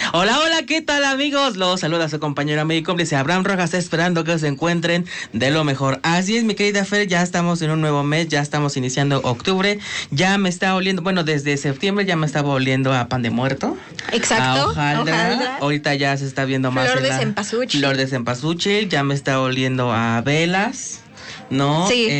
Hola, hola, ¿qué tal, amigos? Los saluda su compañero amigo y cómplice Abraham Rojas, esperando que se encuentren de lo mejor. Así es, mi querida Fer, ya estamos en un nuevo mes, ya estamos iniciando octubre, ya me está oliendo, bueno, desde septiembre ya me estaba oliendo a pan de muerto. Exacto. A hojaldra. Ahorita ya se está viendo más flor de cempasúchil. Flor de cempasúchil, ya me está oliendo a velas. ¿No? Sí,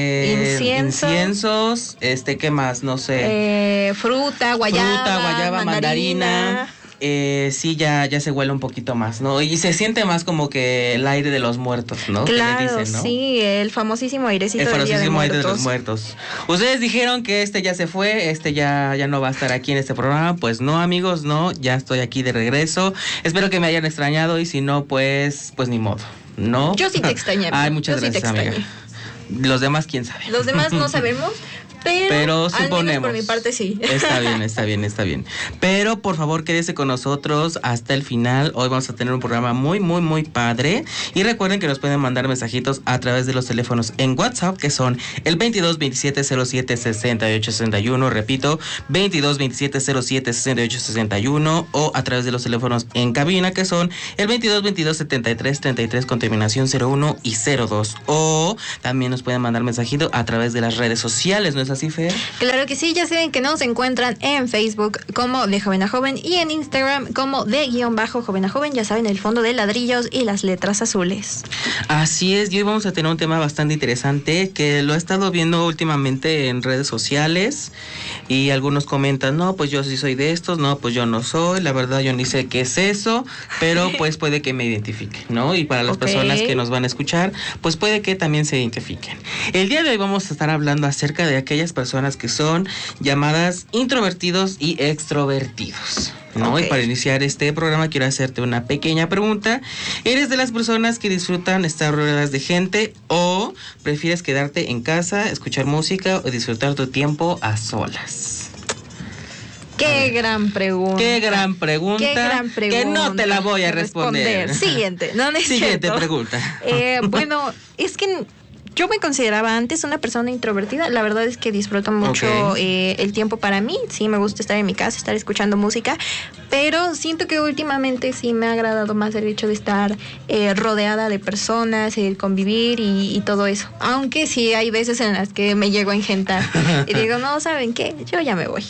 inciensos, ¿qué más? No sé. Fruta, guayaba, mandarina. Sí, ya se huele un poquito más, ¿no? Y se siente más como que el aire de los muertos, ¿no? Claro, que le dicen, ¿no? Sí, el famosísimo airecito del Día de Muertos. Aire de los muertos. Ustedes dijeron que ya se fue, ya no va a estar aquí en este programa. Pues no, amigos, no, ya estoy aquí de regreso. Espero que me hayan extrañado y si no, pues ni modo, ¿no? Yo sí te extrañé. Ay, muchas gracias, amiga. Los demás, quién sabe. Los demás no sabemos. Pero suponemos. Al menos por mi parte sí. Está bien. Pero por favor, quédese con nosotros hasta el final. Hoy vamos a tener un programa muy, muy, muy padre. Y recuerden que nos pueden mandar mensajitos a través de los teléfonos en WhatsApp, que son el 22 27 07 68 61. Repito, 22 27 07 68 61. O a través de los teléfonos en cabina, que son el 22 22 73 33 con terminación 01 y 02. O también nos pueden mandar mensajito a través de las redes sociales. ¿No es así, Fer? Claro que sí, ya saben que nos encuentran en Facebook como de Joven a Joven y en Instagram como de_Joven a Joven. Ya saben, el fondo de ladrillos y las letras azules. Así es, y hoy vamos a tener un tema bastante interesante que lo he estado viendo últimamente en redes sociales y algunos comentan, no, pues yo sí soy de estos, no, pues yo no soy, la verdad yo ni sé qué es eso, pero pues puede que me identifique, ¿no? Y para las personas que nos van a escuchar, pues puede que también se identifiquen. El día de hoy vamos a estar hablando acerca de aquellas personas que son llamadas introvertidos y extrovertidos, ¿no? Y para iniciar este programa quiero hacerte una pequeña pregunta. ¿Eres de las personas que disfrutan estar rodeadas de gente o prefieres quedarte en casa, escuchar música o disfrutar tu tiempo a solas? Qué gran pregunta. Qué gran pregunta. Que no te la voy a responder. Siguiente. No es Siguiente cierto. Pregunta. Bueno, es que yo me consideraba antes una persona introvertida. La verdad es que disfruto mucho el tiempo para mí. Sí, me gusta estar en mi casa, estar escuchando música. Pero siento que últimamente sí me ha agradado más el hecho de estar rodeada de personas, el convivir y todo eso. Aunque sí hay veces en las que me llego a engentar. Y digo, no, ¿saben qué? Yo ya me voy.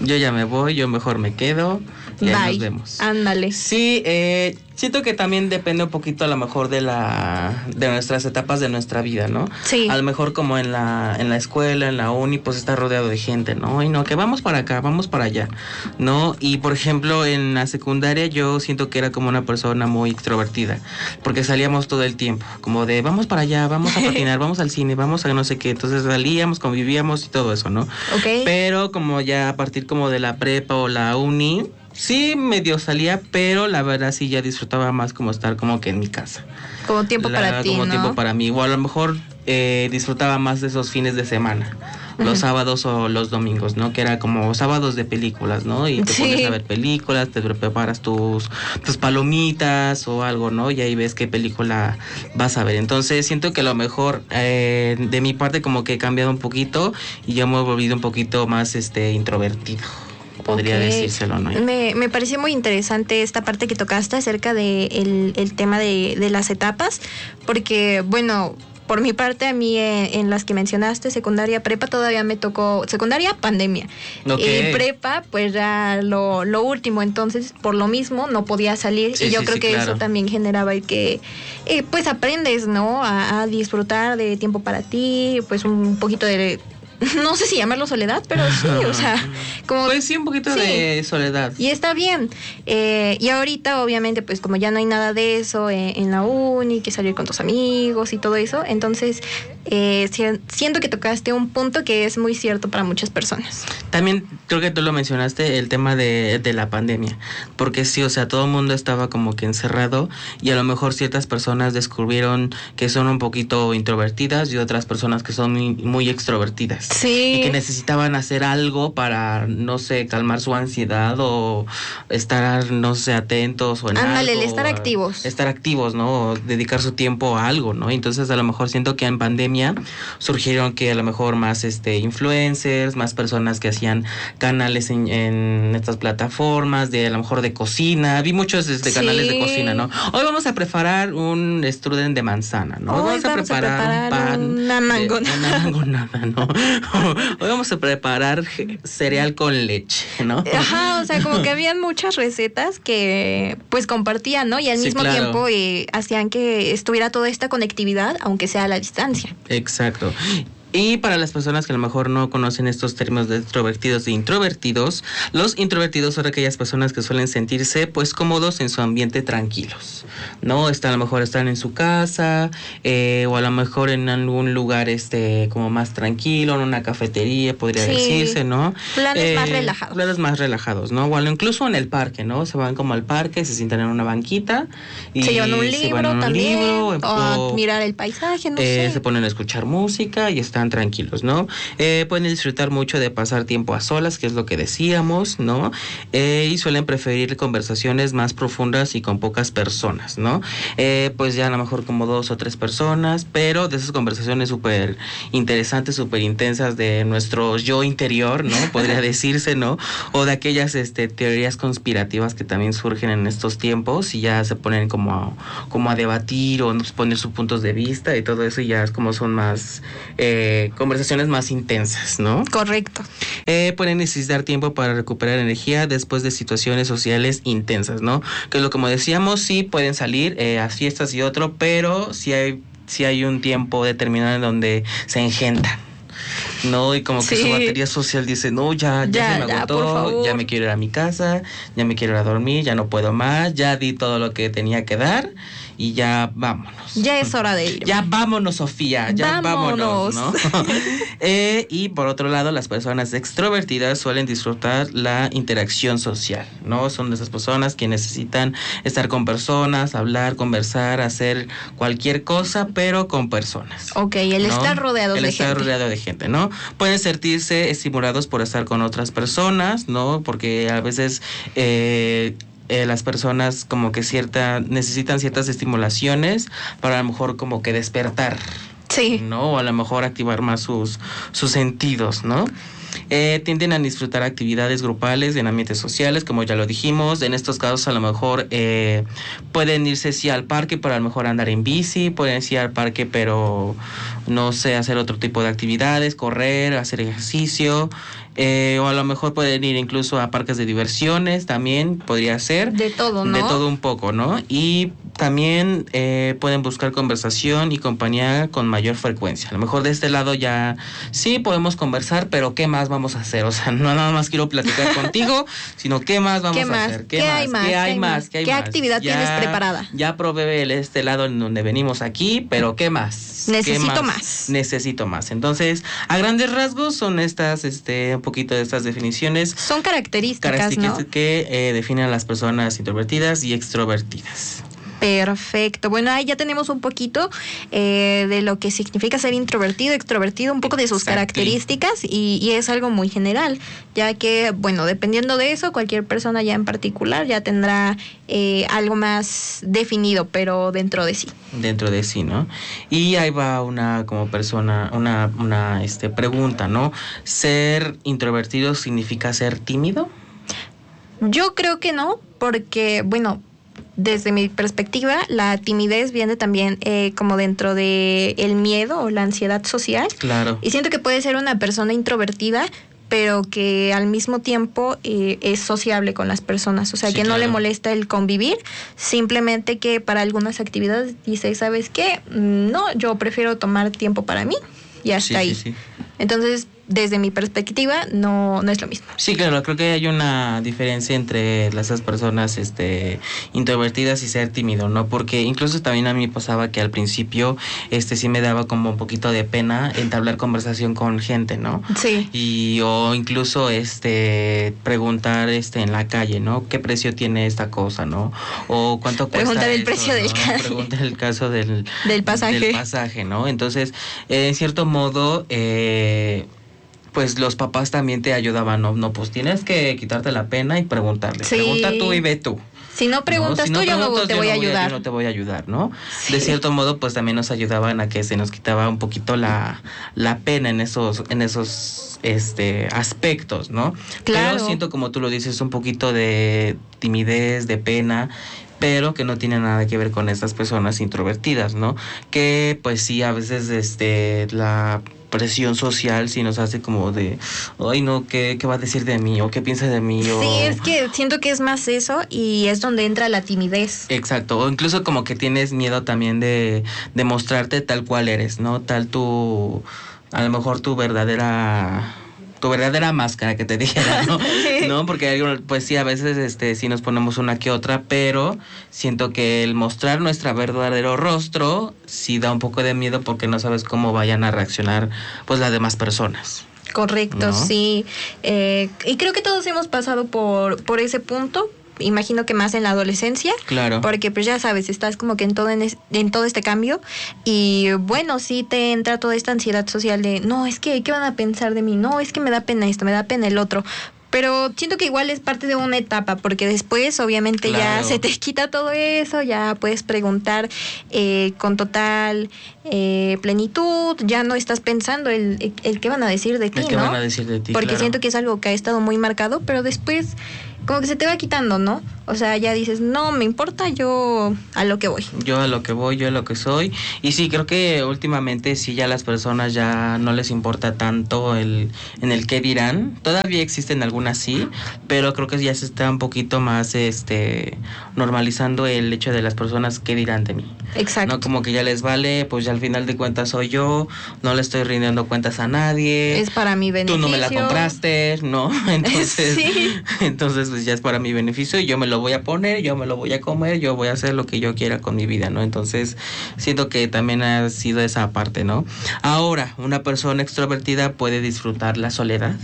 Yo mejor me quedo. Y ahí nos vemos. Ándale. Sí, siento que también depende un poquito a lo mejor de nuestras etapas de nuestra vida, ¿no? Sí. A lo mejor como en la escuela, en la uni, pues está rodeado de gente, ¿no? Y no, que vamos para acá, vamos para allá, ¿no? Y por ejemplo, en la secundaria yo siento que era como una persona muy extrovertida, porque salíamos todo el tiempo, como de vamos para allá, vamos a patinar, vamos al cine, vamos a no sé qué, entonces salíamos, convivíamos y todo eso, ¿no? Pero como ya a partir como de la prepa o la uni, sí, medio salía, pero la verdad sí ya disfrutaba más como estar como que en mi casa. Como tiempo para ti, como ¿no? Tiempo para mí. O a lo mejor disfrutaba más de esos fines de semana. Los sábados o los domingos, ¿no? Que era como sábados de películas, ¿no? Y te pones a ver películas, te preparas tus palomitas o algo, ¿no? Y ahí ves qué película vas a ver. Entonces siento que a lo mejor de mi parte como que he cambiado un poquito y yo me he volvido un poquito más introvertido. Podría decírselo, ¿no? Me pareció muy interesante esta parte que tocaste acerca de el tema de las etapas, porque, bueno, por mi parte, a mí en las que mencionaste, secundaria, prepa, todavía me tocó, secundaria, pandemia. Prepa, pues ya lo último, entonces por lo mismo no podía salir y yo creo que eso también generaba el que, pues aprendes, ¿no? A disfrutar de tiempo para ti, pues un poquito de... No sé si llamarlo soledad, pero sí, o sea, como... Pues sí, un poquito de soledad. Y está bien. Y ahorita, obviamente, pues como ya no hay nada de eso en la uni, que salir con tus amigos y todo eso, entonces siento que tocaste un punto que es muy cierto para muchas personas. También creo que tú lo mencionaste, el tema de la pandemia, porque sí, o sea, todo el mundo estaba como que encerrado y a lo mejor ciertas personas descubrieron que son un poquito introvertidas y otras personas que son muy extrovertidas. Sí. Y que necesitaban hacer algo para, no sé, calmar su ansiedad o estar, no sé, atentos o en algo. Ándale, estar activos. Estar activos, ¿no? O dedicar su tiempo a algo, ¿no? Entonces a lo mejor siento que en pandemia pandemia surgieron que a lo mejor más influencers, más personas que hacían canales en estas plataformas, de a lo mejor de cocina. Vi muchos canales de cocina, ¿no? Hoy vamos a preparar un strudel de manzana, ¿no? Hoy vamos a preparar un pan una mangonada. Una mangonada, ¿no? Hoy vamos a preparar cereal con leche, ¿no? Ajá, o sea, como que habían muchas recetas que pues compartían, ¿no? Y al mismo tiempo hacían que estuviera toda esta conectividad, aunque sea a la distancia. Exacto. Y para las personas que a lo mejor no conocen estos términos de extrovertidos e introvertidos, los introvertidos son aquellas personas que suelen sentirse pues cómodos en su ambiente tranquilos, ¿no? A lo mejor están en su casa o a lo mejor en algún lugar como más tranquilo, en una cafetería podría decirse, ¿no? Planes más relajados. Planes más relajados, ¿no? O incluso en el parque, ¿no? Se van como al parque, se sientan en una banquita y se llevan un libro también, o a mirar el paisaje, no sé. Se ponen a escuchar música y están tranquilos, ¿no? Pueden disfrutar mucho de pasar tiempo a solas, que es lo que decíamos, ¿no? Y suelen preferir conversaciones más profundas y con pocas personas, ¿no? Pues ya a lo mejor como 2 o 3 personas, pero de esas conversaciones súper interesantes, súper intensas de nuestro yo interior, ¿no? Podría decirse, ¿no? O de aquellas teorías conspirativas que también surgen en estos tiempos y ya se ponen como a debatir o poner sus puntos de vista y todo eso, y ya es como son más conversaciones más intensas, ¿no? Correcto. Pueden necesitar tiempo para recuperar energía después de situaciones sociales intensas, ¿no? Que es lo como decíamos, sí pueden salir a fiestas y otro, pero sí hay un tiempo determinado en donde se engentan, ¿no? Y como que su batería social dice, no, ya se me agotó, ya me quiero ir a mi casa, ya me quiero ir a dormir, ya no puedo más, ya di todo lo que tenía que dar y ya vámonos. Ya es hora de ir. Ya vámonos, Sofía, ya vámonos, ¿no? Y por otro lado, las personas extrovertidas suelen disfrutar la interacción social, ¿no? Son de esas personas que necesitan estar con personas, hablar, conversar, hacer cualquier cosa, pero con personas. Ok, el estar rodeado de gente. El estar rodeado de gente, ¿no? Pueden sentirse estimulados por estar con otras personas, ¿no? Porque a veces las personas como que necesitan ciertas estimulaciones para a lo mejor como que despertar, ¿no? O a lo mejor activar más sus sentidos, ¿no? Tienden a disfrutar actividades grupales en ambientes sociales, como ya lo dijimos. En estos casos a lo mejor pueden irse al parque, pero a lo mejor andar en bici, pueden irse al parque, pero no sé, hacer otro tipo de actividades, correr, hacer ejercicio. O a lo mejor pueden ir incluso a parques de diversiones, también podría ser. De todo, ¿no? De todo un poco, ¿no? Y también pueden buscar conversación y compañía con mayor frecuencia. A lo mejor de este lado ya sí podemos conversar, pero ¿qué más vamos a hacer? O sea, no nada más quiero platicar contigo, sino ¿qué más vamos a hacer? ¿Qué hay más? ¿Qué actividad tienes preparada? Ya probé este lado en donde venimos aquí, pero ¿qué más? Necesito más. Entonces, a grandes rasgos son estas, un poquito de estas definiciones. Son características, ¿no? Que definen a las personas introvertidas y extrovertidas. Perfecto. Bueno, ahí ya tenemos un poquito de lo que significa ser introvertido, extrovertido, un poco de sus características y es algo muy general, ya que, bueno, dependiendo de eso, cualquier persona ya en particular ya tendrá algo más definido, pero dentro de sí. Dentro de sí, ¿no? Y ahí va una pregunta, ¿no? ¿Ser introvertido significa ser tímido? Yo creo que no, porque, bueno, desde mi perspectiva, la timidez viene también como dentro de el miedo o la ansiedad social. Claro. Y siento que puede ser una persona introvertida, pero que al mismo tiempo es sociable con las personas. O sea, que no le molesta el convivir, simplemente que para algunas actividades dice, ¿sabes qué? No, yo prefiero tomar tiempo para mí y hasta ahí. Sí. Entonces, desde mi perspectiva, no es lo mismo. Sí, claro, creo que hay una diferencia entre esas personas introvertidas y ser tímido, ¿no? Porque incluso también a mí pasaba que al principio sí me daba como un poquito de pena entablar conversación con gente, ¿no? Sí. O incluso preguntar en la calle, ¿no? ¿Qué precio tiene esta cosa, no? O cuánto cuesta. Preguntar el precio del caso. Preguntar el caso del pasaje. Del pasaje, ¿no? Entonces, en cierto modo, pues los papás también te ayudaban, no, pues tienes que quitarte la pena y preguntarle. Sí. Pregunta tú y ve tú. Si no preguntas tú, yo no te voy a ayudar. Yo no te voy a ayudar, ¿no? Sí. De cierto modo, pues también nos ayudaban a que se nos quitaba un poquito la pena en esos aspectos, ¿no? Claro. Pero siento, como tú lo dices, un poquito de timidez, de pena, pero que no tiene nada que ver con estas personas introvertidas, ¿no? Que pues sí, a veces la presión social sí nos hace como de, ay no, ¿qué va a decir de mí? ¿O qué piensa de mí? O... Sí, es que siento que es más eso y es donde entra la timidez. Exacto, o incluso como que tienes miedo también de mostrarte tal cual eres, ¿no? Tal tu, a lo mejor tu verdadera máscara, que te dijera, ¿no? ¿No? Porque pues sí, a veces sí nos ponemos una que otra, pero siento que el mostrar nuestro verdadero rostro sí da un poco de miedo porque no sabes cómo vayan a reaccionar pues las demás personas. Correcto, ¿no? sí. Y creo que todos hemos pasado por ese punto. Imagino que más en la adolescencia. Claro. Porque pues ya sabes, estás como que en todo este cambio y bueno, sí te entra toda esta ansiedad social de no, es que ¿qué van a pensar de mí? No, es que me da pena esto, me da pena el otro. Pero siento que igual es parte de una etapa, porque después obviamente claro. ya se te quita todo eso, ya puedes preguntar con total plenitud, ya no estás pensando el qué van a decir de ti, el qué ¿no? van a decir de ti, porque claro. siento que es algo que ha estado muy marcado, pero después como que se te va quitando, ¿no? O sea, ya dices, no me importa, yo a lo que voy. Yo a lo que voy, yo a lo que soy. Y sí, creo que últimamente sí ya las personas ya no les importa tanto en el qué dirán. Todavía existen algunas sí, pero creo que ya se está un poquito más normalizando el hecho de las personas qué dirán de mí. Exacto. No, como que ya les vale, pues ya al final de cuentas soy yo, no le estoy rindiendo cuentas a nadie. Es para mi beneficio. Tú no me la compraste, ¿no? Entonces, sí. Entonces pues ya es para mi beneficio y yo me lo voy a poner, yo me lo voy a comer, yo voy a hacer lo que yo quiera con mi vida, ¿no? Entonces siento que también ha sido esa parte, ¿no? Ahora, ¿una persona extrovertida puede disfrutar la soledad?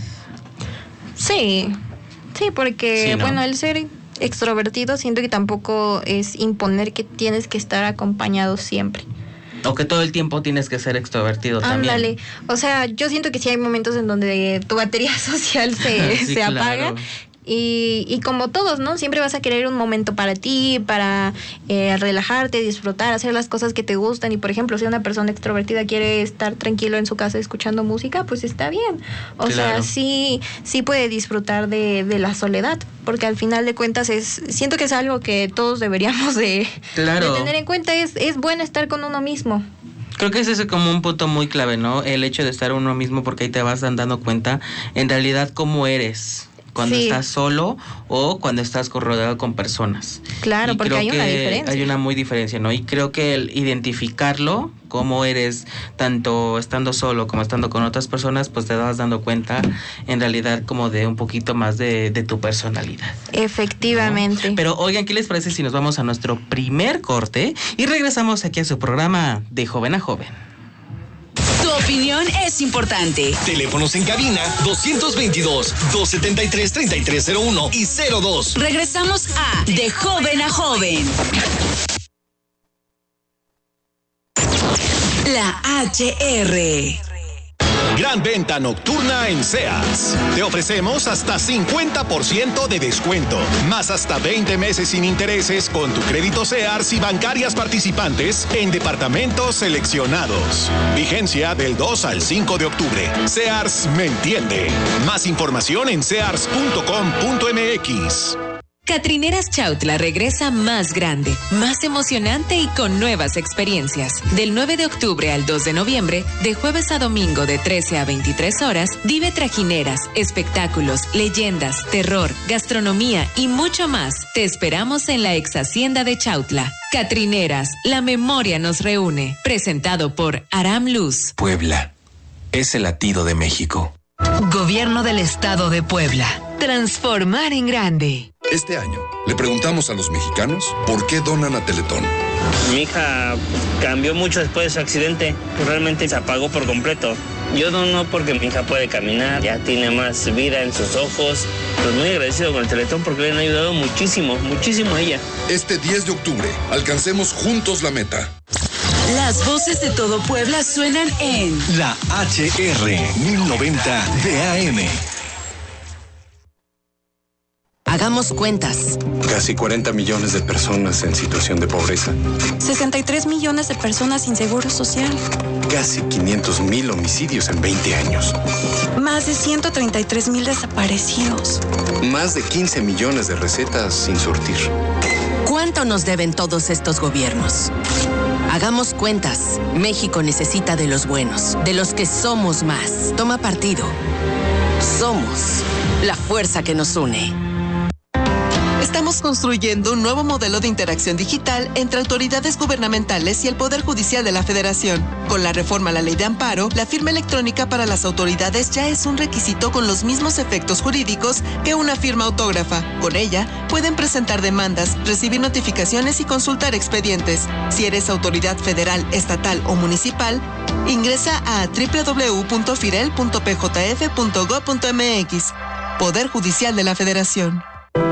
Sí, porque sí, ¿no? bueno, el ser extrovertido siento que tampoco es imponer que tienes que estar acompañado siempre. O que todo el tiempo tienes que ser extrovertido también. Ándale, o sea, yo siento que sí hay momentos en donde tu batería social sí, se apaga. claro. Y como todos, ¿no? Siempre vas a querer un momento para ti, para relajarte, disfrutar, hacer las cosas que te gustan. Y por ejemplo, si una persona extrovertida quiere estar tranquilo en su casa escuchando música, pues está bien. O sea, sí puede disfrutar de la soledad, porque al final de cuentas siento que es algo que todos deberíamos de tener en cuenta. Es bueno estar con uno mismo. Creo que ese es como un punto muy clave, ¿no? El hecho de estar uno mismo, porque ahí te vas dando cuenta en realidad cómo eres cuando estás solo o cuando estás rodeado con personas. Claro, porque hay una diferencia. Hay una muy diferencia, ¿no? Y creo que el identificarlo, cómo eres, tanto estando solo como estando con otras personas, pues te vas dando cuenta en realidad como de un poquito más de tu personalidad. Efectivamente. ¿No? Pero oigan, ¿qué les parece si nos vamos a nuestro primer corte y regresamos aquí a su programa De Joven a Joven? Tu opinión es importante. Teléfonos en cabina 222-273-3301 y 02. Regresamos a De Joven a Joven. La HR. Gran venta nocturna en Sears. Te ofrecemos hasta 50% de descuento, más hasta 20 meses sin intereses con tu crédito Sears y bancarias participantes en departamentos seleccionados. Vigencia del 2 al 5 de octubre. Sears me entiende. Más información en sears.com.mx. Catrineras Chautla regresa más grande, más emocionante y con nuevas experiencias. Del 9 de octubre al 2 de noviembre, de jueves a domingo de 13 a 23 horas, vive trajineras, espectáculos, leyendas, terror, gastronomía y mucho más. Te esperamos en la ex hacienda de Chautla. Catrineras, la memoria nos reúne. Presentado por Aram Luz. Puebla es el latido de México. Gobierno del Estado de Puebla. Transformar en grande. Este año le preguntamos a los mexicanos por qué donan a Teletón. Mi hija cambió mucho después de su accidente, realmente se apagó por completo. Yo dono porque mi hija puede caminar, ya tiene más vida en sus ojos. Pues muy agradecido con el Teletón porque le han ayudado muchísimo, muchísimo a ella. Este 10 de octubre, alcancemos juntos la meta. Las voces de todo Puebla suenan en La HR 1090 de AM. Hagamos cuentas. Casi 40 millones de personas en situación de pobreza. 63 millones de personas sin seguro social. Casi 500,000 homicidios en 20 años. Más de 133,000 desaparecidos. Más de 15 millones de recetas sin surtir. ¿Cuánto nos deben todos estos gobiernos? Hagamos cuentas. México necesita de los buenos, de los que somos más. Toma partido. Somos la fuerza que nos une. Estamos construyendo un nuevo modelo de interacción digital entre autoridades gubernamentales y el Poder Judicial de la Federación. Con la reforma a la Ley de Amparo, la firma electrónica para las autoridades ya es un requisito con los mismos efectos jurídicos que una firma autógrafa. Con ella, pueden presentar demandas, recibir notificaciones y consultar expedientes. Si eres autoridad federal, estatal o municipal, ingresa a www.firel.pjf.gov.mx. Poder Judicial de la Federación.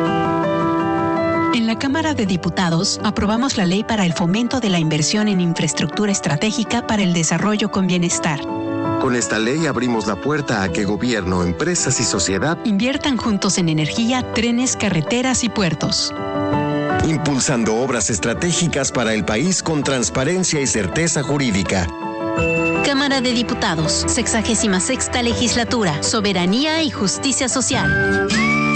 En la Cámara de Diputados aprobamos la ley para el fomento de la inversión en infraestructura estratégica para el desarrollo con bienestar. Con esta ley abrimos la puerta a que gobierno, empresas y sociedad inviertan juntos en energía, trenes, carreteras y puertos. Impulsando obras estratégicas para el país con transparencia y certeza jurídica. Cámara de Diputados, 66ª Legislatura, Soberanía y Justicia Social.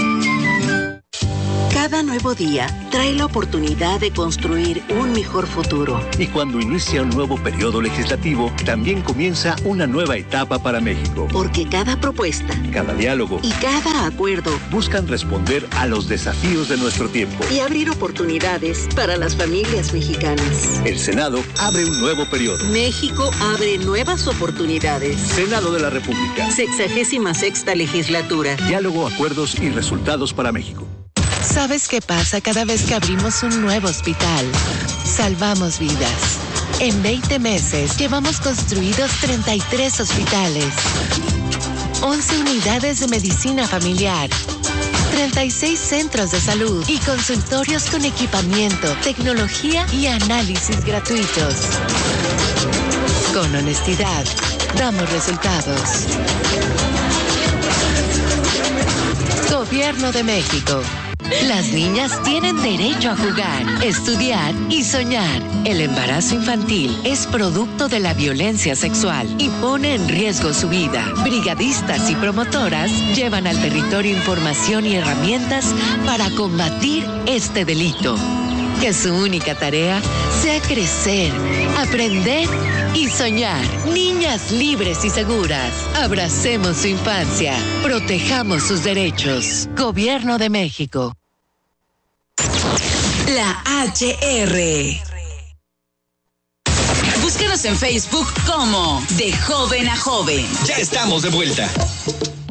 Cada nuevo día trae la oportunidad de construir un mejor futuro. Y cuando inicia un nuevo periodo legislativo, también comienza una nueva etapa para México. Porque cada propuesta, cada diálogo y cada acuerdo buscan responder a los desafíos de nuestro tiempo y abrir oportunidades para las familias mexicanas. El Senado abre un nuevo periodo. México abre nuevas oportunidades. Senado de la República. 66ª Legislatura. Diálogo, acuerdos y resultados para México. ¿Sabes qué pasa cada vez que abrimos un nuevo hospital? Salvamos vidas. En 20 meses llevamos construidos 33 hospitales, 11 unidades de medicina familiar, 36 centros de salud y consultorios con equipamiento, tecnología y análisis gratuitos. Con honestidad, damos resultados. Gobierno de México. Las niñas tienen derecho a jugar, estudiar y soñar. El embarazo infantil es producto de la violencia sexual y pone en riesgo su vida. Brigadistas y promotoras llevan al territorio información y herramientas para combatir este delito. Que su única tarea sea crecer, aprender y soñar. Niñas libres y seguras. Abracemos su infancia. Protejamos sus derechos. Gobierno de México. La HR. Búscanos en Facebook como De Joven a Joven. Ya estamos de vuelta.